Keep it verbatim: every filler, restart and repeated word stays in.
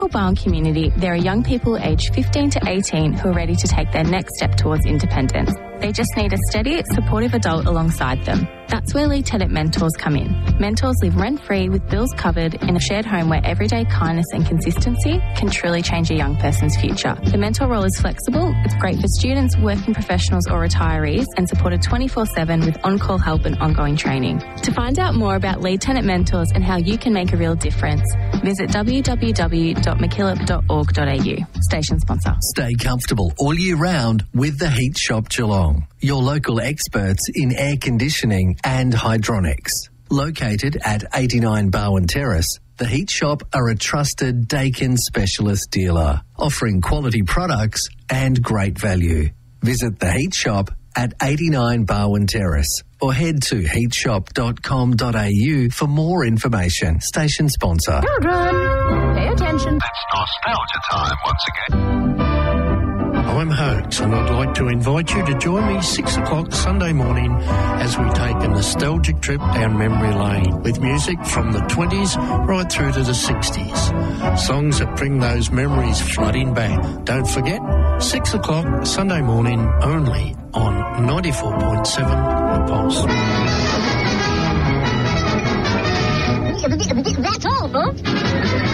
Barn community, there are young people aged fifteen to eighteen who are ready to take their next step towards independence. They just need a steady, supportive adult alongside them. That's where Lead Tenant Mentors come in. Mentors live rent-free with bills covered in a shared home where everyday kindness and consistency can truly change a young person's future. The mentor role is flexible. It's great for students, working professionals or retirees and supported twenty-four seven with on-call help and ongoing training. To find out more about Lead Tenant Mentors and how you can make a real difference, visit w w w dot mckillop dot org dot a u. Station sponsor. Stay comfortable all year round with the Heat Shop Geelong, your local experts in air conditioning and hydronics. Located at eighty-nine Barwon Terrace, the Heat Shop are a trusted Dakin specialist dealer, offering quality products and great value. Visit the Heat Shop at eighty-nine Barwon Terrace or head to heat shop dot com dot a u for more information. Station sponsor. Children, pay attention. It's nostalgia time once again. I'm Hoax, and I'd like to invite you to join me six o'clock Sunday morning as we take a nostalgic trip down memory lane with music from the twenties right through to the sixties. Songs that bring those memories flooding back. Don't forget, six o'clock Sunday morning only on ninety-four point seven The Pulse.